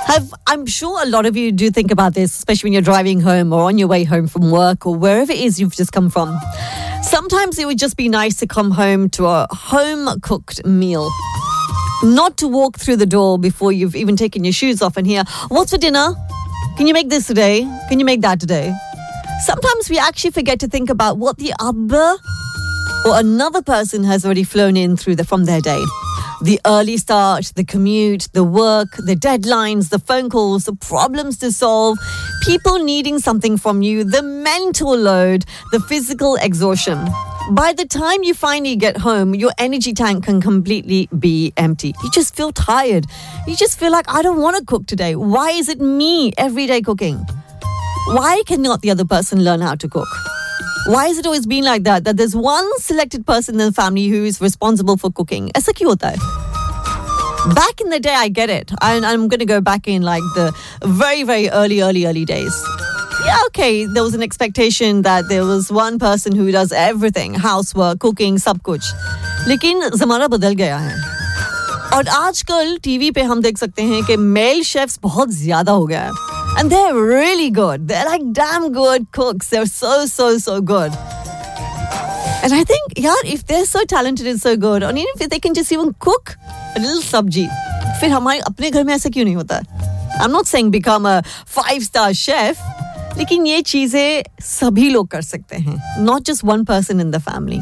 I'm sure a lot of you do think about this, especially when you're driving home or on your way home from work or wherever it is you've just come from. Sometimes it would just be nice to come home to a home-cooked meal. Not to walk through the door before you've even taken your shoes off and hear, what's for dinner? Can you make this today? Can you make that today? Sometimes we actually forget to think about what the other or another person has already flown in from their day. The early start, the commute, the work, the deadlines, the phone calls, the problems to solve, people needing something from you, the mental load, the physical exhaustion. By the time you finally get home, your energy tank can completely be empty. You just feel tired. You just feel like, I don't want to cook today. Why is it me every day cooking? Why cannot the other person learn how to cook? Why has it always been like that there's one selected person in the family who is responsible for cooking? ऐसा क्यों होता है? Back in the day, I get it. I'm going to go back in like the very, very early days. Yeah, okay, there was an expectation that there was one person who does everything, housework, cooking, सब कुछ. लेकिन ज़माना बदल गया है. और आजकल TV पे हम देख सकते हैं कि मेल शेफ्स बहुत ज़्यादा हो गया है. And they're really good. They're like damn good cooks. They're so good. And I think, yeah, if they're so talented and so good, and even if they can just even cook a little sabji, फिर हमारे अपने घर में ऐसा क्यों नहीं होता? I'm not saying become a 5-star chef, लेकिन ये चीजें सभी लोग कर सकते हैं. Not just one person in the family.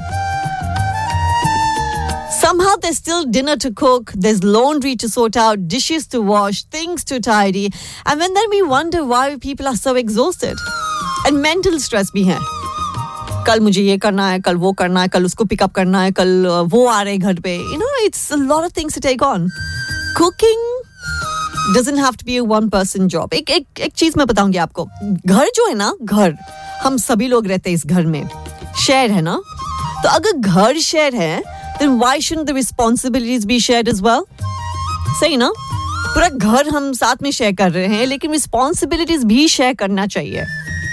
Somehow there's still dinner to cook, there's laundry to sort out, dishes to wash, things to tidy. And then we wonder why people are so exhausted. And mental stress भी है. कल मुझे ये करना है, कल वो करना है, कल उसको pick up करना है, कल वो आ रहे घर पे. You know, it's a lot of things to take on. Cooking doesn't have to be a one-person job. एक चीज मैं बताऊंगी आपको. घर जो है ना, घर, हम सभी लोग रहते हैं इस घर में. Shared है ना? तो अगर घर shared है, then why shouldn't the responsibilities be shared as well? सही ना? पूरा घर हम साथ में शेयर कर रहे हैं, लेकिन responsibilities भी शेयर करना चाहिए.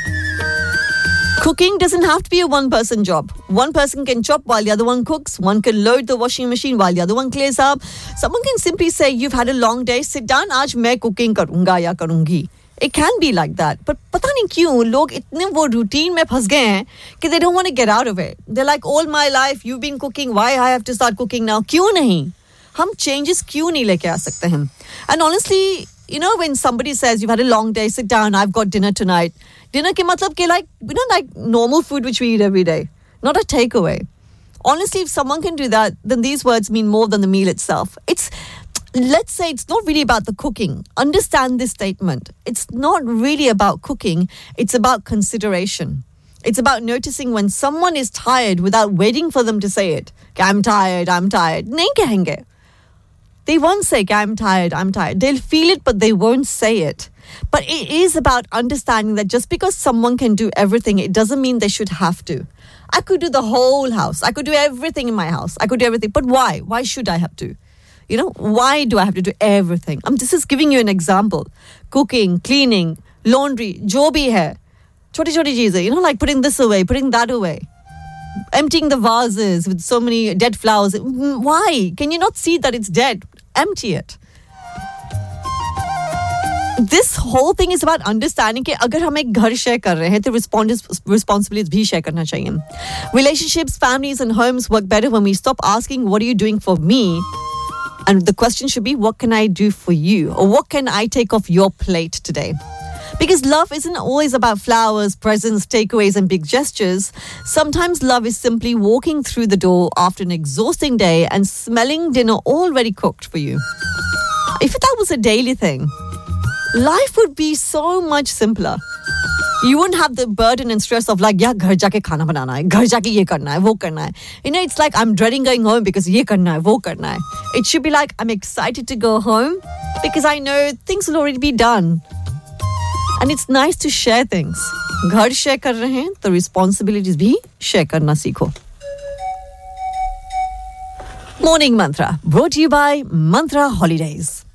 Cooking doesn't have to be a one-person job. One person can chop while the other one cooks. One can load the washing machine while the other one clears up. Someone can simply say, you've had a long day, sit down, आज मैं cooking करूँगा या करूँगी. It can be like that. But पता नहीं क्यों लोग इतने वो routine में फंस गए हैं कि they don't want to get out of it. They're like, all my life you've been cooking, why I have to start cooking now? क्यों नहीं? हम changes क्यों नहीं लेके आ सकते हैं? And honestly, you know, when somebody says you've had a long day, sit down, I've got dinner tonight. Dinner के मतलब के like, you know, like normal food which we eat every day, not a takeaway. Honestly, if someone can do that, then these words mean more than the meal itself. Let's say it's not really about the cooking. Understand this statement. It's not really about cooking. It's about consideration. It's about noticing when someone is tired without waiting for them to say it. I'm tired. नहीं कहेंगे. They won't say, I'm tired. They'll feel it, but they won't say it. But it is about understanding that just because someone can do everything, it doesn't mean they should have to. I could do the whole house. I could do everything in my house. I could do everything. But why? Why should I have to? You know, why do I have to do everything? I'm just giving you an example. Cooking, cleaning, laundry, jo bhi hai. Choti cheeze, you know, like putting this away, putting that away. Emptying the vases with so many dead flowers. Why? Can you not see that it's dead? Empty it. This whole thing is about understanding कि अगर हम एक घर share कर रहे हैं तो responsibilities भी share करना चाहिए. Relationships, families and homes work better when we stop asking what are you doing for me, and the question should be what can I do for you, or what can I take off your plate today. Because love isn't always about flowers, presents, takeaways and big gestures. Sometimes love is simply walking through the door after an exhausting day and smelling dinner already cooked for you. If that was a daily thing, life would be so much simpler. You wouldn't have the burden and stress of like, yeah, घर जाके खाना बनाना है, घर जाके ये करना है, वो करना है. You know, it's like I'm dreading going home because ये करना है, वो करना है. It should be like I'm excited to go home because I know things will already be done. And it's nice to share things. घर share कर रहे हैं तो responsibilities भी share करना सीखो. Morning Mantra, brought to you by Mantra Holidays.